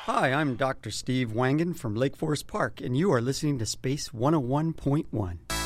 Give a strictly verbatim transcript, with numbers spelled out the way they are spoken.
Hi, I'm Doctor Steve Wangen from Lake Forest Park, and you are listening to Space one oh one point one.